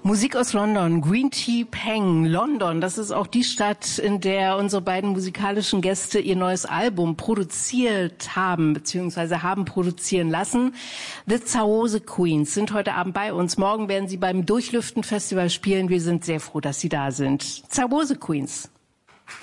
Musik aus London, Green Tea Peng, London. Das ist auch die Stadt, in der unsere beiden musikalischen Gäste ihr neues Album produziert haben, beziehungsweise haben produzieren lassen. The Zawoze Queens sind heute Abend bei uns. Morgen werden sie beim Durchlüften Festival spielen. Wir sind sehr froh, dass sie da sind. Zawoze Queens.